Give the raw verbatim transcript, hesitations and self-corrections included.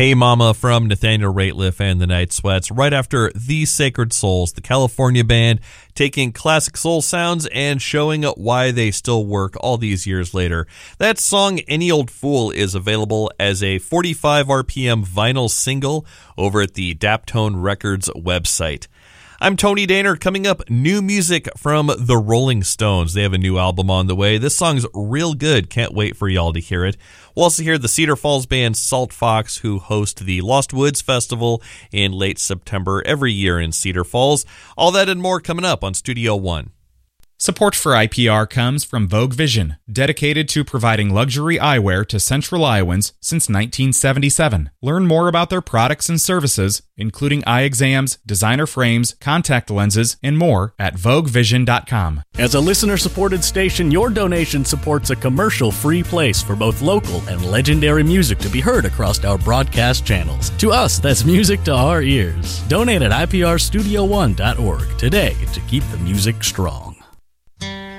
Hey Mama from Nathaniel Rateliff and the Night Sweats, right after The Sacred Souls, the California band, taking classic soul sounds and showing why they still work all these years later. That song, Any Old Fool, is available as a forty-five R P M vinyl single over at the Daptone Records website. I'm Tony Daner. Coming up, new music from the Rolling Stones. They have a new album on the way. This song's real good. Can't wait for y'all to hear it. We'll also hear the Cedar Falls band Salt Fox, who host the Lost Woods Festival in late September every year in Cedar Falls. All that and more coming up on Studio One. Support for I P R comes from Vogue Vision, dedicated to providing luxury eyewear to Central Iowans since nineteen seventy-seven. Learn more about their products and services, including eye exams, designer frames, contact lenses, and more at vogue vision dot com. As a listener-supported station, your donation supports a commercial-free place for both local and legendary music to be heard across our broadcast channels. To us, that's music to our ears. Donate at I P R studio one dot org today to keep the music strong.